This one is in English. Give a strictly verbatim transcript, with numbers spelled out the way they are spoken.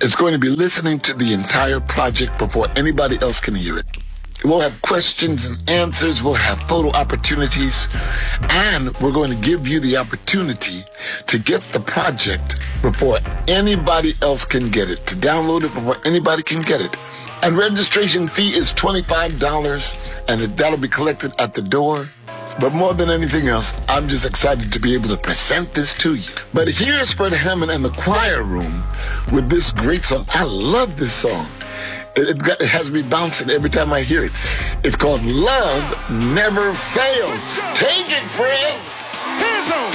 is going to be listening to the entire project before anybody else can hear it. We'll have questions and answers. We'll have photo opportunities. And we're going to give you the opportunity to get the project before anybody else can get it, to download it before anybody can get it. And registration fee is twenty-five dollars, and that'll be collected at the door. But more than anything else, I'm just excited to be able to present this to you. But here's Fred Hammond and the Choir Room with this great song. I love this song. It, it, got, it has me bouncing every time I hear it. It's called Love Never Fails. Take it, Fred. Hands on.